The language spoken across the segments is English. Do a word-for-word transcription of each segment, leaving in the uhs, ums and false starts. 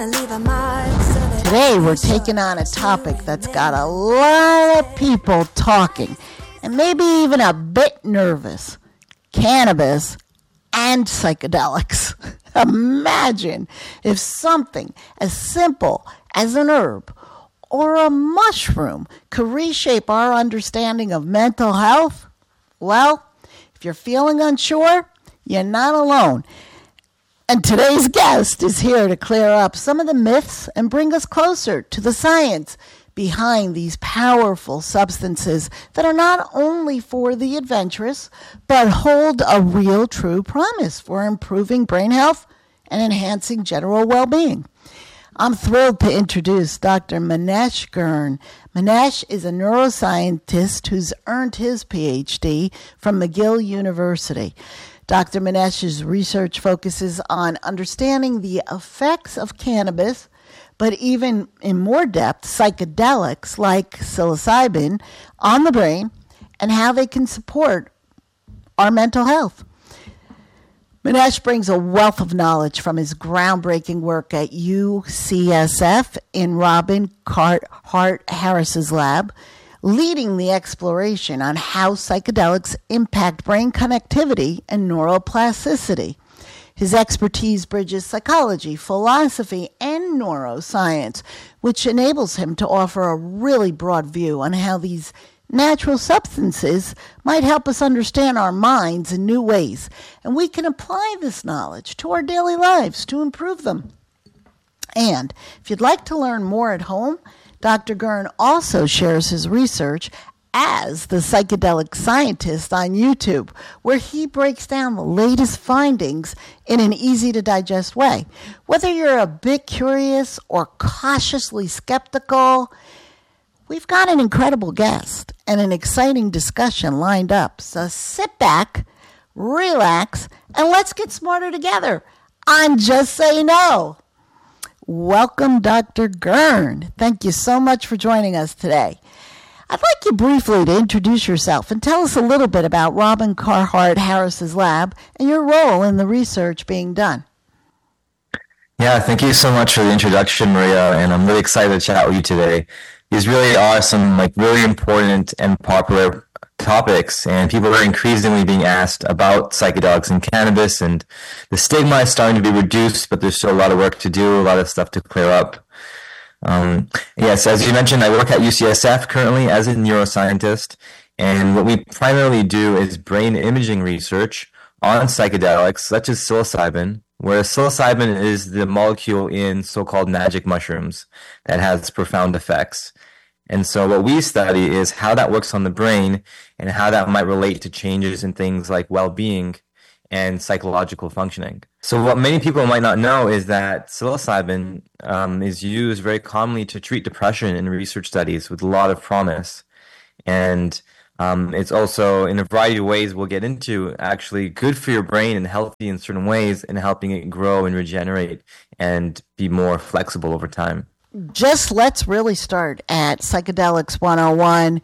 Today we're taking on a topic that's got a lot of people talking and maybe even a bit nervous. Cannabis and psychedelics. Imagine if something as simple as an herb or a mushroom could reshape our understanding of mental health. Well, if you're feeling unsure, you're not alone. And today's guest is here to clear up some of the myths and bring us closer to the science behind these powerful substances that are not only for the adventurous, but hold a real true promise for improving brain health and enhancing general well-being. I'm thrilled to introduce Doctor Manesh Gurn. Manesh is a neuroscientist who's earned his P H D from McGill University. Doctor Manesh's research focuses on understanding the effects of cannabis, but even in more depth, psychedelics like psilocybin on the brain and how they can support our mental health. Manesh brings a wealth of knowledge from his groundbreaking work at U C S F in Robin Carhart Harris's lab, leading the exploration on how psychedelics impact brain connectivity and neuroplasticity. His expertise bridges psychology, philosophy, and neuroscience, which enables him to offer a really broad view on how these natural substances might help us understand our minds in new ways, and we can apply this knowledge to our daily lives to improve them. And if you'd like to learn more at home, Doctor Gurn also shares his research as the psychedelic scientist on YouTube, where he breaks down the latest findings in an easy-to-digest way. Whether you're a bit curious or cautiously skeptical, we've got an incredible guest and an exciting discussion lined up. So sit back, relax, and let's get smarter together on Just Say No. Welcome, Doctor Gurn. Thank you so much for joining us today. I'd like you briefly to introduce yourself and tell us a little bit about Robin Carhart Harris's lab and your role in the research being done. Yeah, thank you so much for the introduction, Maria, and I'm really excited to chat with you today. These really are some like really important and popular topics, and people are increasingly being asked about psychedelics and cannabis, and the stigma is starting to be reduced, but there's still a lot of work to do, a lot of stuff to clear up. Um, yes, as you mentioned, I work at U C S F currently as a neuroscientist, and what we primarily do is brain imaging research on psychedelics such as psilocybin, where psilocybin is the molecule in so-called magic mushrooms that has profound effects. And so what we study is how that works on the brain and how that might relate to changes in things like well-being and psychological functioning. So what many people might not know is that psilocybin um, is used very commonly to treat depression in research studies with a lot of promise. And um, it's also, in a variety of ways we'll get into, actually good for your brain and healthy in certain ways and helping it grow and regenerate and be more flexible over time. Just let's really start at Psychedelics one oh one,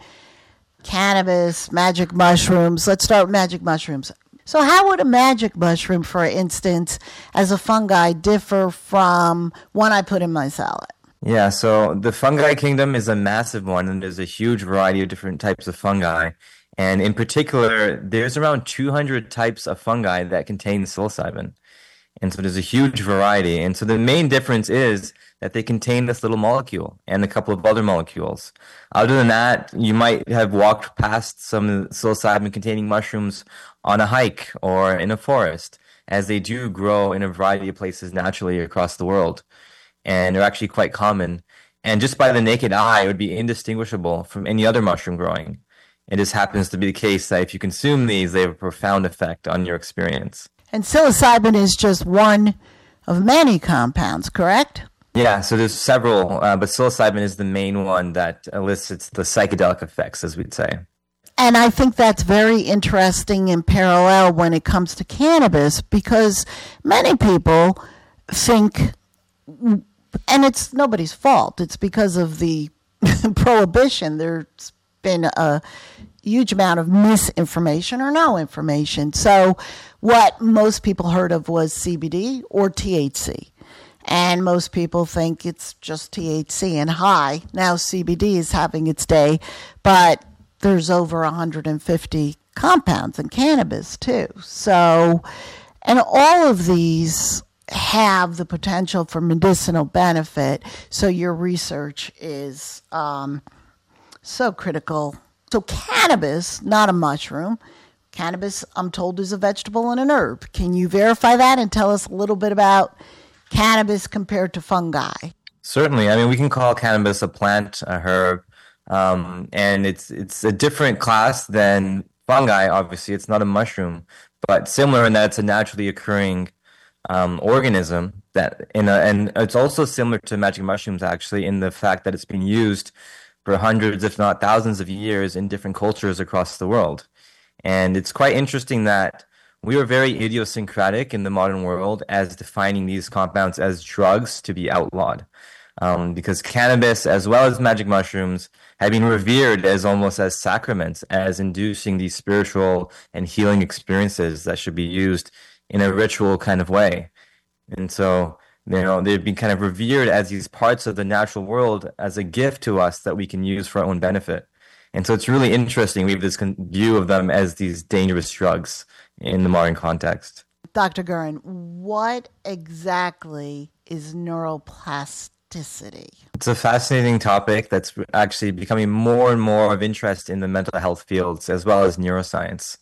cannabis, magic mushrooms. Let's start with magic mushrooms. So how would a magic mushroom, for instance, as a fungi differ from one I put in my salad? Yeah, so the fungi kingdom is a massive one, and there's a huge variety of different types of fungi. And in particular, there's around two hundred types of fungi that contain psilocybin. And so there's a huge variety. And so the main difference is that they contain this little molecule and a couple of other molecules. Other than that, you might have walked past some psilocybin-containing mushrooms on a hike or in a forest, as they do grow in a variety of places naturally across the world. And they're actually quite common. And just by the naked eye, it would be indistinguishable from any other mushroom growing. It just happens to be the case that if you consume these, they have a profound effect on your experience. And psilocybin is just one of many compounds, correct? Yeah, so there's several, uh, but psilocybin is the main one that elicits the psychedelic effects, as we'd say. And I think that's very interesting in parallel when it comes to cannabis, because many people think, and it's nobody's fault, it's because of the prohibition. There's been a huge amount of misinformation or no information. So what most people heard of was C B D or T H C. And most people think it's just T H C and high. Now C B D is having its day, but there's over one hundred fifty compounds in cannabis too. So, and all of these have the potential for medicinal benefit. So your research is um, so critical. So cannabis, not a mushroom. Cannabis, I'm told, is a vegetable and an herb. Can you verify that and tell us a little bit about cannabis compared to fungi? Certainly. I mean, we can call cannabis a plant, a herb, um, and it's it's a different class than fungi. Obviously, it's not a mushroom, but similar in that it's a naturally occurring um, organism. That in a, and it's also similar to magic mushrooms, actually, in the fact that it's been used for hundreds, if not thousands, of years in different cultures across the world. And it's quite interesting that we are very idiosyncratic in the modern world as defining these compounds as drugs to be outlawed. Um, because cannabis, as well as magic mushrooms, have been revered as almost as sacraments, as inducing these spiritual and healing experiences that should be used in a ritual kind of way. And so, you know, they've been kind of revered as these parts of the natural world as a gift to us that we can use for our own benefit. And so it's really interesting. We have this view of them as these dangerous drugs in the modern context. Doctor Gurin, what exactly is neuroplasticity? It's a fascinating topic that's actually becoming more and more of interest in the mental health fields as well as neuroscience.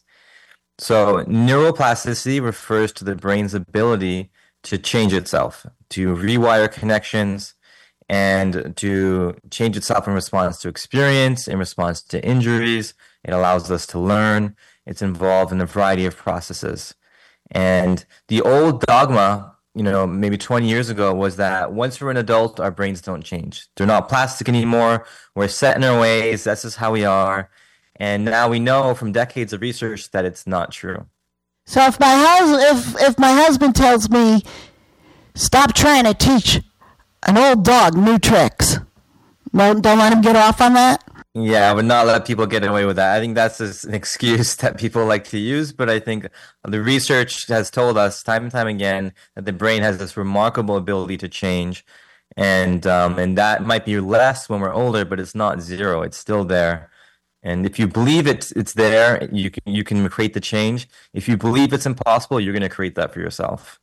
So neuroplasticity refers to the brain's ability to change itself, to rewire connections, and to change itself in response to experience, in response to injuries. It allows us to learn. It's involved in a variety of processes. And the old dogma, you know, maybe twenty years ago was that once we're an adult, our brains don't change. They're not plastic anymore. We're set in our ways. That's just how we are. And now we know from decades of research that it's not true. So if my hus- if if my husband tells me, stop trying to teach an old dog new tricks, don't, don't let him get off on that? Yeah, I would not let people get away with that. I think that's just an excuse that people like to use, but I think the research has told us time and time again that the brain has this remarkable ability to change, and um, and that might be less when we're older, but it's not zero. It's still there. And if you believe it's it's there, you can, you can create the change. If you believe it's impossible, you're going to create that for yourself.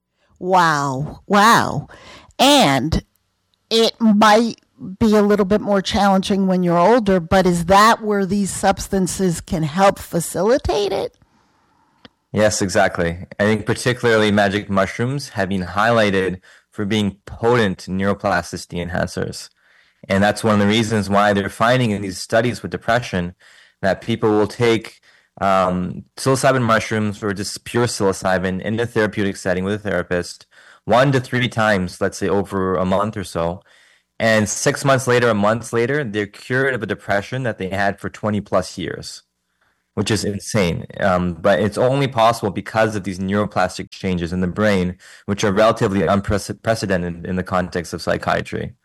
Wow. Wow. And it might be a little bit more challenging when you're older, but is that where these substances can help facilitate it? Yes, exactly. I think particularly magic mushrooms have been highlighted for being potent neuroplasticity enhancers. And that's one of the reasons why they're finding in these studies with depression that people will take um, psilocybin mushrooms or just pure psilocybin in a therapeutic setting with a therapist one to three times, let's say over a month or so. And six months later, a month later, they're cured of a depression that they had for twenty plus years, which is insane. Um, but it's only possible because of these neuroplastic changes in the brain, which are relatively unprecedented in the context of psychiatry.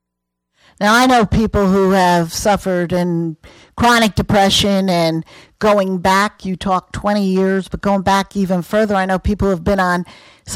Now, I know people who have suffered in chronic depression and going back, you talk twenty years, but going back even further, I know people who have been on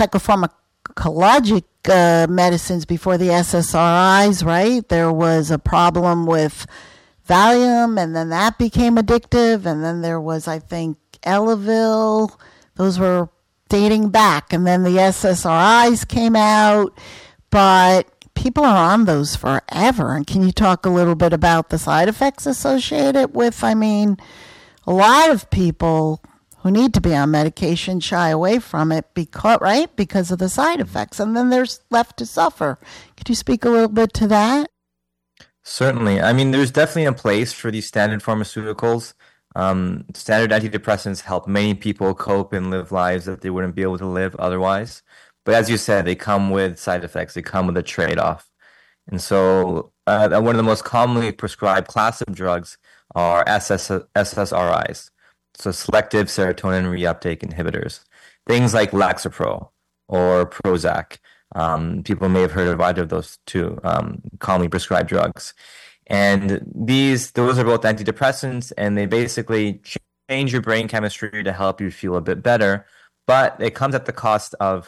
psychopharmacologic uh, medicines before the S S R Is, right? There was a problem with Valium, and then that became addictive, and then there was, I think, Elavil. Those were dating back, and then the S S R Is came out, but people are on those forever. And can you talk a little bit about the side effects associated with, I mean, a lot of people who need to be on medication shy away from it because, right, because of the side effects, and then they're left to suffer. Could you speak a little bit to that? Certainly. I mean, there's definitely a place for these standard pharmaceuticals. Um, standard antidepressants help many people cope and live lives that they wouldn't be able to live otherwise. But as you said, they come with side effects. They come with a trade-off. And so uh, one of the most commonly prescribed class of drugs are S S R Is, so selective serotonin reuptake inhibitors. Things like Lexapro or Prozac. Um, people may have heard of either of those two um, commonly prescribed drugs. And these, those are both antidepressants, and they basically change your brain chemistry to help you feel a bit better. But it comes at the cost of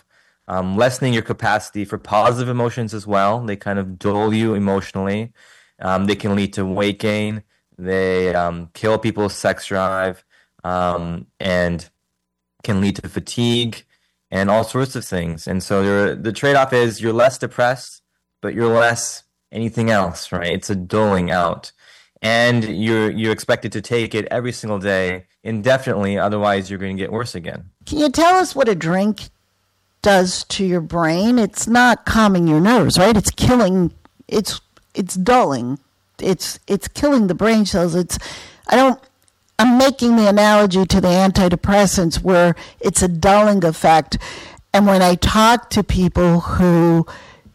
um, lessening your capacity for positive emotions as well. They kind of dull you emotionally. Um, they can lead to weight gain. They um, kill people's sex drive, um, and can lead to fatigue and all sorts of things. And so you're, the trade-off is you're less depressed, but you're less anything else, right? It's a dulling out. And you're you're expected to take it every single day indefinitely, otherwise you're going to get worse again. Can you tell us what a drink does to your brain? It's not calming your nerves, right? It's killing, it's it's dulling. It's it's killing the brain cells. It's I don't I'm making the analogy to the antidepressants where it's a dulling effect. And when I talk to people who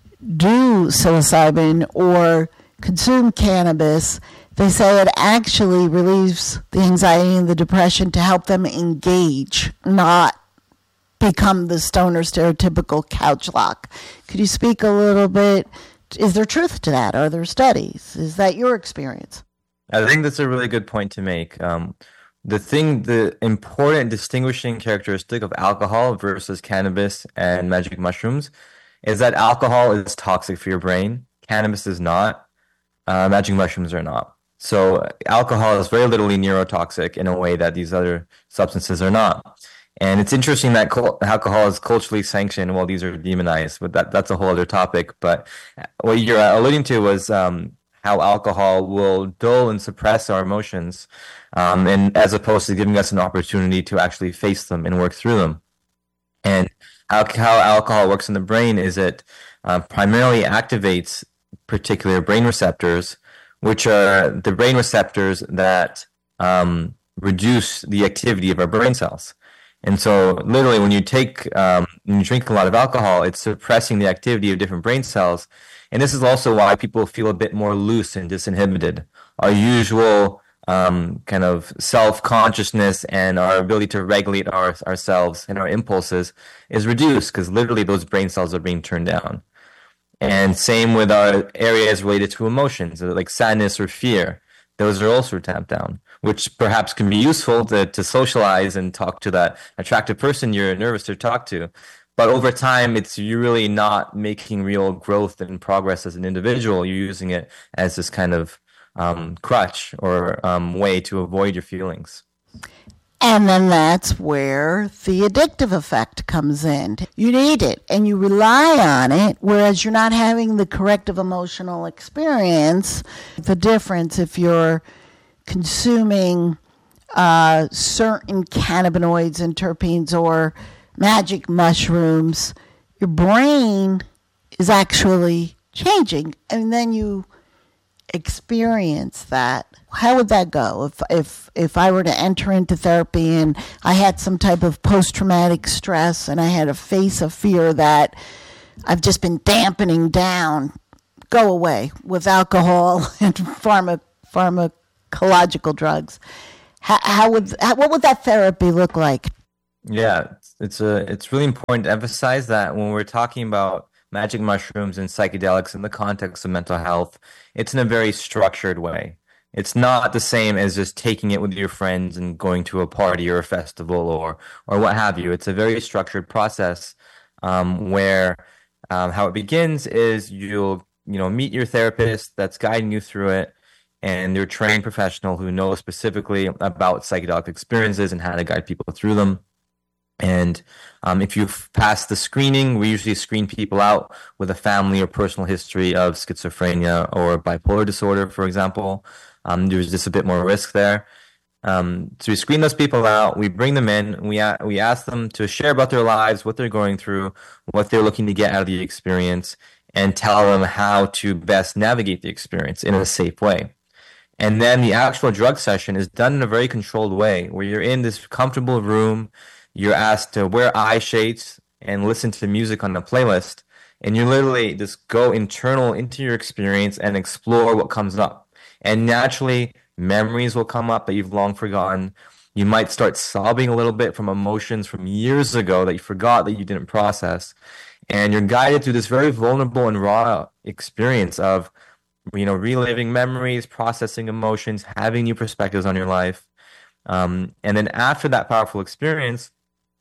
do psilocybin or consume cannabis, they say it actually relieves the anxiety and the depression to help them engage, not become the stoner stereotypical couch lock. Could you speak a little bit? Is there truth to that? Are there studies? Is that your experience? I think that's a really good point to make. Um, the thing, the important distinguishing characteristic of alcohol versus cannabis and magic mushrooms is that alcohol is toxic for your brain. Cannabis is not. Uh, magic mushrooms are not. So alcohol is very literally neurotoxic in a way that these other substances are not. And it's interesting that col- alcohol is culturally sanctioned while these are demonized, but that, that's a whole other topic. But what you're alluding to was um, how alcohol will dull and suppress our emotions, um, and as opposed to giving us an opportunity to actually face them and work through them. And how, how alcohol works in the brain is it uh, primarily activates particular brain receptors, which are the brain receptors that um, reduce the activity of our brain cells. And so literally when you take, um, when you drink a lot of alcohol, it's suppressing the activity of different brain cells. And this is also why people feel a bit more loose and disinhibited. Our usual um, kind of self-consciousness and our ability to regulate our, ourselves and our impulses is reduced because literally those brain cells are being turned down. And same with our areas related to emotions, like sadness or fear. Those are also tamped down, which perhaps can be useful to, to socialize and talk to that attractive person you're nervous to talk to. But over time, it's you're really not making real growth and progress as an individual. You're using it as this kind of um, crutch or um, way to avoid your feelings. And then that's where the addictive effect comes in. You need it and you rely on it, whereas you're not having the corrective emotional experience. The difference if you're consuming uh, certain cannabinoids and terpenes or magic mushrooms, your brain is actually changing. And then you experience that. How would that go if if if I were to enter into therapy and I had some type of post-traumatic stress and I had to face a fear that I've just been dampening down, go away with alcohol and pharma, pharmacological drugs? How, how would how, what would that therapy look like? Yeah, it's a it's really important to emphasize that when we're talking about magic mushrooms and psychedelics in the context of mental health, it's in a very structured way. It's not the same as just taking it with your friends and going to a party or a festival or or what have you. It's a very structured process um, where um, how it begins is you'll you know meet your therapist that's guiding you through it, and they're a trained professional who knows specifically about psychedelic experiences and how to guide people through them. And um, if you've passed the screening, we usually screen people out with a family or personal history of schizophrenia or bipolar disorder, for example. Um, there's just a bit more risk there. Um, so we screen those people out, we bring them in, we a- we ask them to share about their lives, what they're going through, what they're looking to get out of the experience, and tell them how to best navigate the experience in a safe way. And then the actual drug session is done in a very controlled way, where you're in this comfortable room, you're asked to wear eye shades and listen to music on a playlist, and you literally just go internal into your experience and explore what comes up. And naturally, memories will come up that you've long forgotten. You might start sobbing a little bit from emotions from years ago that you forgot that you didn't process. And you're guided through this very vulnerable and raw experience of, you know, reliving memories, processing emotions, having new perspectives on your life. Um, and then after that powerful experience,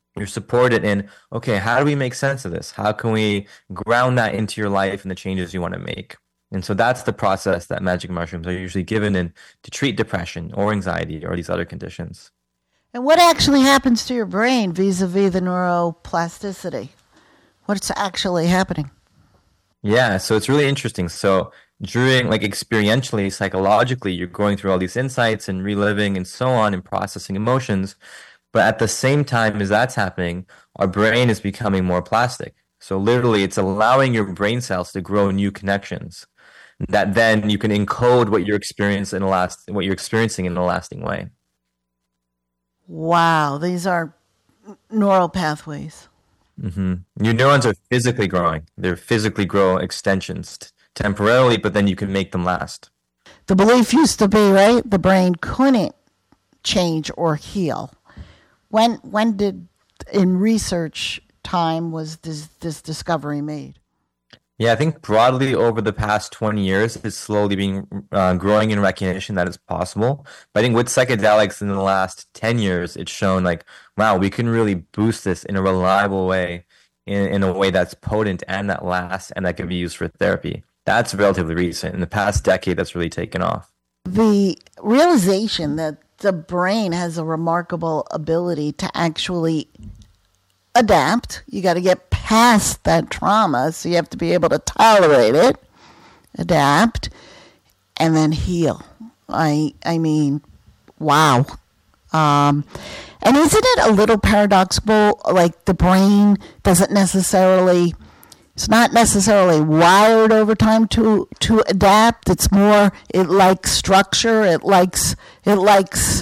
You're supported in, okay, how do we make sense of this? How can we ground that into your life and the changes you want to make? And so that's the process that magic mushrooms are usually given in to treat depression or anxiety or these other conditions. And what actually happens to your brain vis-a-vis the neuroplasticity? What's actually happening? Yeah, so it's really interesting. So during, like, experientially, psychologically, you're going through all these insights and reliving and so on and processing emotions. But at the same time as that's happening, our brain is becoming more plastic. So literally, it's allowing your brain cells to grow new connections that then you can encode what you're experiencing in a last, what you're experiencing in a lasting way. Wow, these are neural pathways. Mm-hmm. Your neurons are physically growing. They're physically grow extensions t- temporarily, but then you can make them last. The belief used to be, right, the brain couldn't change or heal. When when did, in research time, was this, this discovery made? Yeah, I think broadly over the past twenty years, it's slowly being uh, growing in recognition that it's possible. But I think with psychedelics in the last ten years, it's shown like, wow, we can really boost this in a reliable way, in, in a way that's potent and that lasts and that can be used for therapy. That's relatively recent. In the past decade, that's really taken off. The realization that the brain has a remarkable ability to actually adapt. You got to get past that trauma, so you have to be able to tolerate it, adapt, and then heal. I I mean, wow. Um, and isn't it a little paradoxical? Like the brain doesn't necessarily, it's not necessarily wired over time to to adapt. It's more, it likes structure. It likes it likes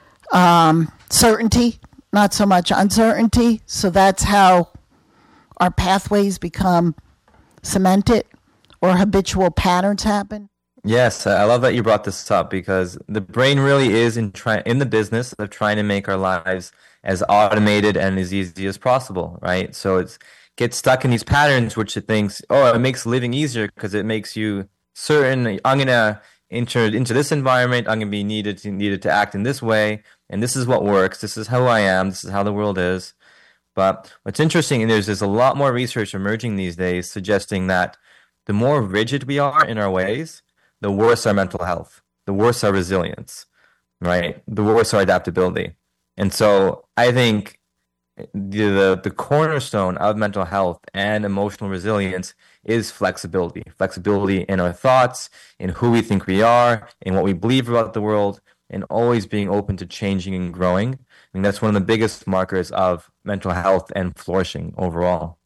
um, certainty. Not so much uncertainty. So that's how our pathways become cemented or habitual patterns happen. Yes, I love that you brought this up because the brain really is in try in the business of trying to make our lives as automated and as easy as possible, right? So it's gets stuck in these patterns which it thinks, oh, it makes living easier because it makes you certain, I'm gonna enter into this environment, I'm gonna be needed to needed to act in this way. And this is what works. This is how I am. This is how the world is. But what's interesting, and there's, there's a lot more research emerging these days suggesting that the more rigid we are in our ways, the worse our mental health, the worse our resilience, right? The worse our adaptability. And so I think the, the, the cornerstone of mental health and emotional resilience is flexibility. Flexibility in our thoughts, in who we think we are, in what we believe about the world, and always being open to changing and growing. I mean, that's one of the biggest markers of mental health and flourishing overall.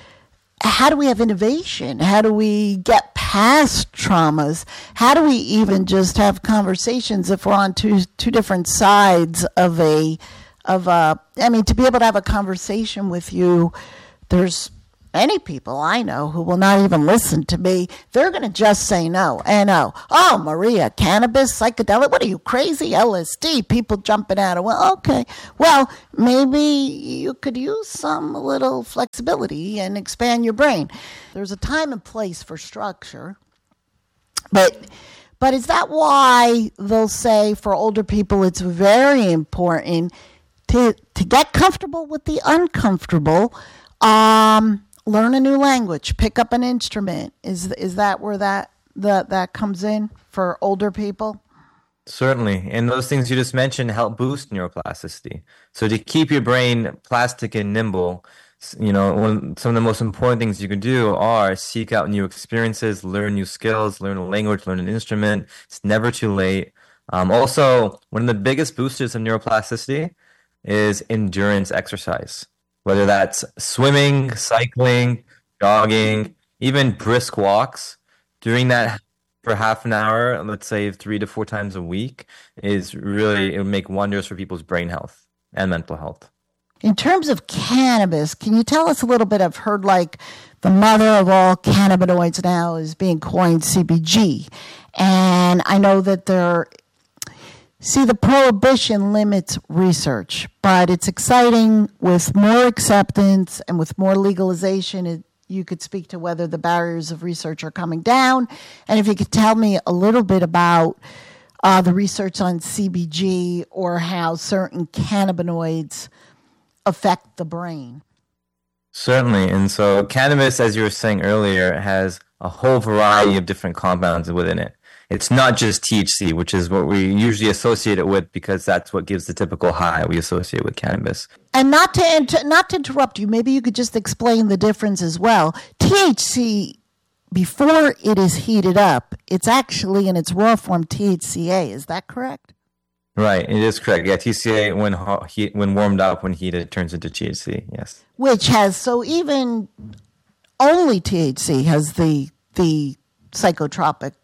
How do we have innovation? How do we get past traumas? How do we even just have conversations if we're on two two different sides of a of a I mean, to be able to have a conversation with you, there's many people I know who will not even listen to me. They're going to just say no. And no. Oh, Maria, cannabis, psychedelic, what are you, crazy? L S D, people jumping out of, well, okay. Well, maybe you could use some little flexibility and expand your brain. There's a time and place for structure. But but is that why they'll say for older people it's very important to to get comfortable with the uncomfortable? Um Learn a new language, pick up an instrument. Is is that where that that that comes in for older people? Certainly. And those things you just mentioned help boost neuroplasticity. So to keep your brain plastic and nimble, you know, one, some of the most important things you can do are seek out new experiences, learn new skills, learn a language, learn an instrument. It's never too late. Um, also, one of the biggest boosters of neuroplasticity is endurance exercise. Whether that's swimming, cycling, jogging, even brisk walks, doing that for half an hour, let's say three to four times a week, is really, it would make wonders for people's brain health and mental health. In terms of cannabis, can you tell us a little bit? I've heard like the mother of all cannabinoids now is being coined C B G. And I know that there See, the prohibition limits research, but it's exciting with more acceptance and with more legalization. It, you could speak to whether the barriers of research are coming down. And if you could tell me a little bit about uh, the research on C B G or how certain cannabinoids affect the brain. Certainly. And so cannabis, as you were saying earlier, has a whole variety of different compounds within it. It's not just T H C, which is what we usually associate it with because that's what gives the typical high we associate with cannabis. And not to inter- not to interrupt you, maybe you could just explain the difference as well. T H C, before it is heated up, it's actually in its raw form T H C A. Is that correct? Right, it is correct. Yeah, T C A, when ho- heat, when warmed up, when heated, turns into T H C, yes. Which has, so even only T H C has the the psychotropic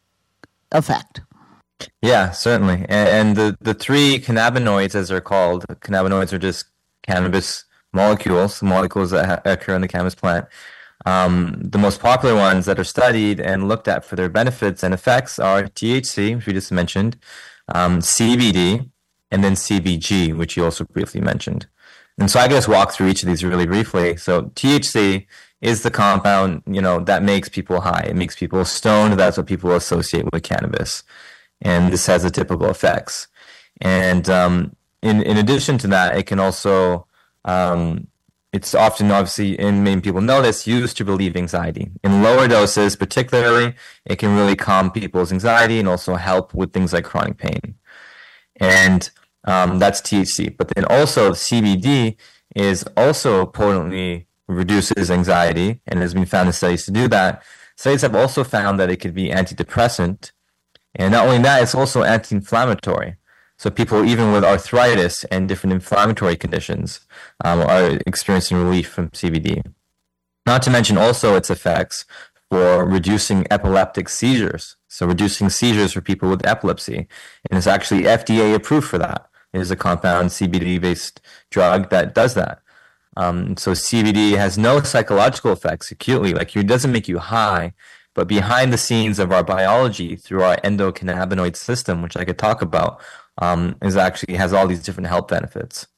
effect. Yeah, certainly. And, and the, the three cannabinoids, as they're called, cannabinoids are just cannabis molecules, molecules that ha- occur in the cannabis plant. Um, the most popular ones that are studied and looked at for their benefits and effects are T H C, which we just mentioned, um, C B D, and then C B G, which you also briefly mentioned. And so I can just walk through each of these really briefly. So T H C is the compound, you know, that makes people high. It makes people stoned. That's what people associate with cannabis. And this has the typical effects. And um, in, in addition to that, it can also, um, it's often, obviously, and many people know this, used to relieve anxiety. In lower doses, particularly, it can really calm people's anxiety and also help with things like chronic pain. And um, that's T H C. But then also C B D is also potently reduces anxiety and has been found in studies to do that. Studies have also found that it could be antidepressant. And not only that, it's also anti-inflammatory. So people, even with arthritis and different inflammatory conditions, um, are experiencing relief from C B D. Not to mention also its effects for reducing epileptic seizures. So reducing seizures for people with epilepsy. And it's actually F D A approved for that. It is a compound C B D-based drug that does that. Um, so C B D has no psychological effects acutely, like it doesn't make you high, but behind the scenes of our biology through our endocannabinoid system, which I could talk about, um, is actually has all these different health benefits.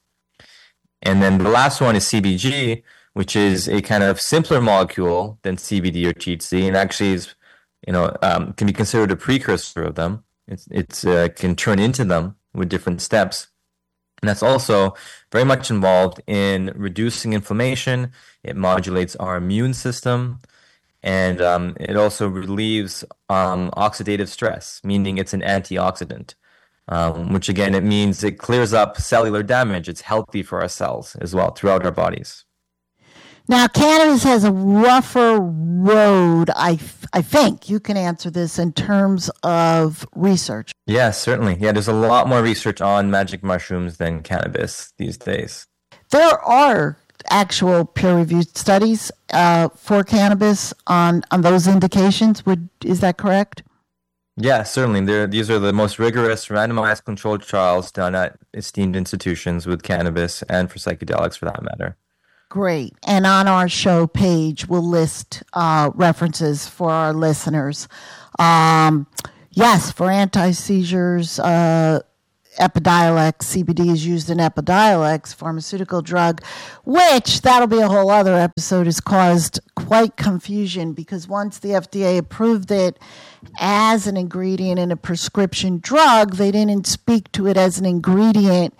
And then the last one is C B G, which is a kind of simpler molecule than C B D or T H C, and actually is, you know, um, can be considered a precursor of them. It's it's uh, can turn into them with different steps. And that's also very much involved in reducing inflammation. It modulates our immune system. And um, it also relieves um, oxidative stress, meaning it's an antioxidant, um, which again, it means it clears up cellular damage. It's healthy for our cells as well throughout our bodies. Now, cannabis has a rougher road, I, I think. You can answer this in terms of research. Yeah, certainly. Yeah, there's a lot more research on magic mushrooms than cannabis these days. There are actual peer-reviewed studies uh, for cannabis on, on those indications. Would is that correct? Yeah, certainly. They're, these are the most rigorous randomized controlled trials done at esteemed institutions with cannabis and for psychedelics for that matter. Great. And on our show page, we'll list uh, references for our listeners. Um, yes, for anti-seizures, uh, Epidiolex, C B D is used in Epidiolex, pharmaceutical drug, which, that'll be a whole other episode, has caused quite confusion because once the F D A approved it as an ingredient in a prescription drug, they didn't speak to it as an ingredient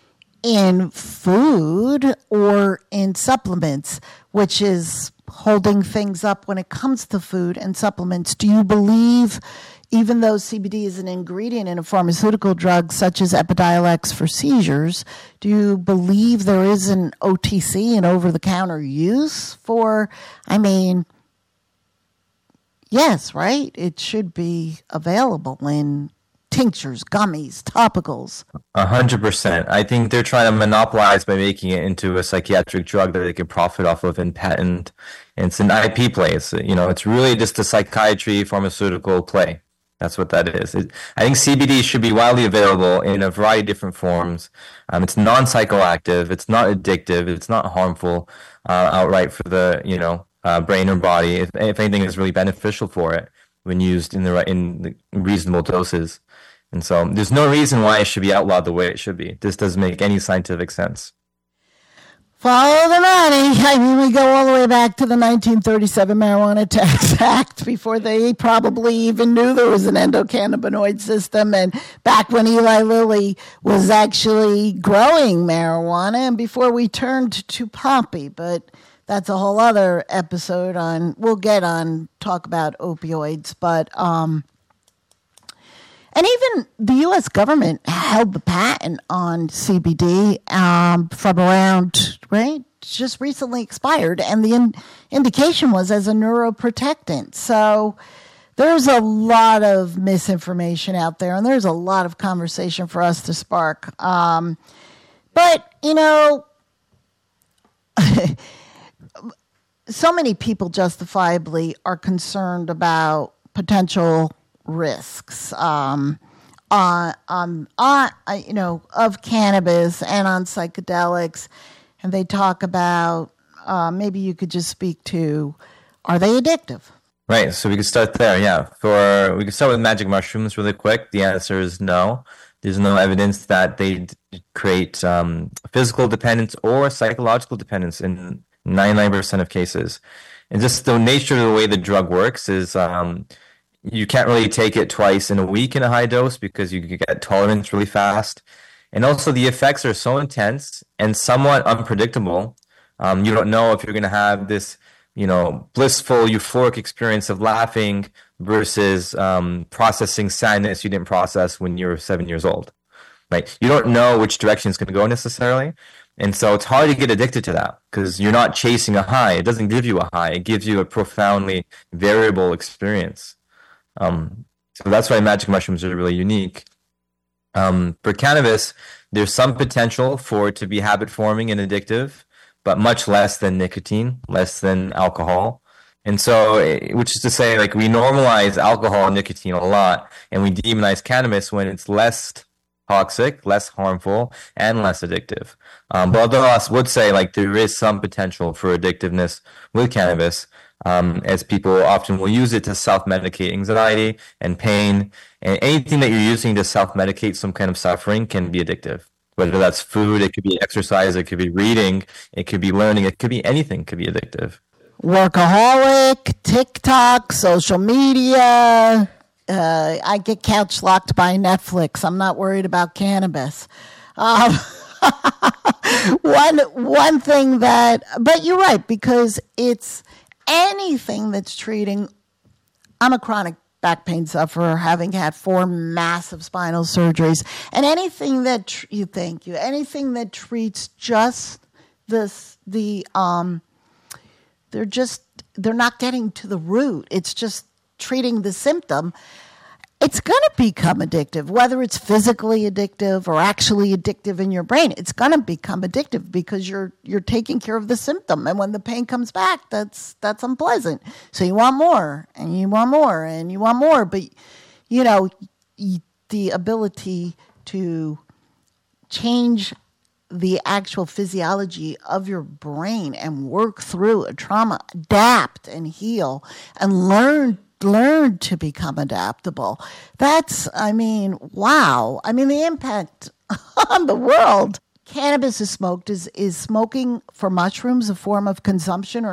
in food or in supplements, which is holding things up when it comes to food and supplements. Do you believe, even though C B D is an ingredient in a pharmaceutical drug such as Epidiolex for seizures, do you believe there is an O T C, an over-the-counter use for, I mean, yes, right? It should be available in tinctures, gummies, topicals. A hundred percent. I think they're trying to monopolize by making it into a psychiatric drug that they can profit off of and patent. And it's an I P play. It's, you know, it's really just a psychiatry pharmaceutical play. That's what that is. It, I think C B D should be widely available in a variety of different forms. Um, it's non-psychoactive. It's not addictive. It's not harmful uh, outright for the, you know, uh, brain or body. If, if anything, it's really beneficial for it when used in the right, in the reasonable doses. And so there's no reason why it should be outlawed the way it should be. This doesn't make any scientific sense. Follow the money. I mean, we go all the way back to the nineteen thirty-seven Marijuana Tax Act before they probably even knew there was an endocannabinoid system, and back when Eli Lilly was actually growing marijuana, and before we turned to poppy. But that's a whole other episode on, we'll get on, talk about opioids. But, um, and even the U S government held the patent on C B D um, from around, right, just recently expired. And the in- indication was as a neuroprotectant. So there's a lot of misinformation out there, and there's a lot of conversation for us to spark. Um, but, you know, so many people justifiably are concerned about potential risks um, on, on, on, you know, of cannabis and on psychedelics. And they talk about, uh, maybe you could just speak to, are they addictive? Right. So we could start there. Yeah. For we could start with magic mushrooms really quick. The answer is no. There's no evidence that they d- create um, physical dependence or psychological dependence in ninety-nine percent of cases. And just the nature of the way the drug works is um, you can't really take it twice in a week in a high dose because you get tolerance really fast. And also the effects are so intense and somewhat unpredictable. Um, you don't know if you're going to have this, you know, blissful, euphoric experience of laughing versus um, processing sadness you didn't process when you were seven years old. Right? You don't know which direction it's going to go necessarily. And so it's hard to get addicted to that because you're not chasing a high. It doesn't give you a high. It gives you a profoundly variable experience. Um, so that's why magic mushrooms are really unique. Um, for cannabis, there's some potential for it to be habit forming and addictive, but much less than nicotine, less than alcohol. And so, which is to say, like, we normalize alcohol and nicotine a lot, and we demonize cannabis when it's less toxic, less harmful, and less addictive. Um, but although I would say, like, there is some potential for addictiveness with cannabis, um, as people often will use it to self-medicate anxiety and pain. And anything that you're using to self-medicate some kind of suffering can be addictive. Whether that's food, it could be exercise, it could be reading, it could be learning, it could be anything could be addictive. Workaholic, TikTok, social media. Uh, I get couch locked by Netflix. I'm not worried about cannabis. Um, one one thing that, but you're right, because it's anything that's treating. I'm a chronic back pain sufferer, having had four massive spinal surgeries, and anything that tr- you thank you, anything that treats just this the um, they're just they're not getting to the root. It's just treating the symptom. It's going to become addictive, whether it's physically addictive or actually addictive in your brain. It's going to become addictive because you're you're taking care of the symptom, and when the pain comes back, that's that's unpleasant. So you want more, and you want more, and you want more. But you know, the ability to change the actual physiology of your brain and work through a trauma, adapt and heal, and learn. learn to become adaptable. That's, I mean, wow. I mean, the impact on the world. Cannabis is smoked. Is, is smoking for mushrooms a form of consumption or